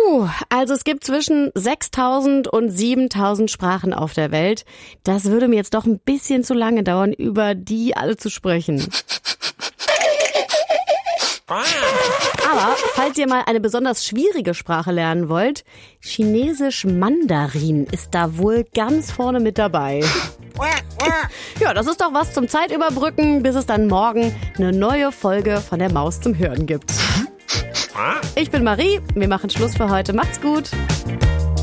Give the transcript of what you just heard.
Also es gibt zwischen 6.000 und 7.000 Sprachen auf der Welt. Das würde mir jetzt doch ein bisschen zu lange dauern, über die alle zu sprechen. Aber falls ihr mal eine besonders schwierige Sprache lernen wollt, Chinesisch Mandarin ist da wohl ganz vorne mit dabei. Ja, das ist doch was zum Zeitüberbrücken, bis es dann morgen eine neue Folge von der Maus zum Hören gibt. Ich bin Marie, wir machen Schluss für heute. Macht's gut.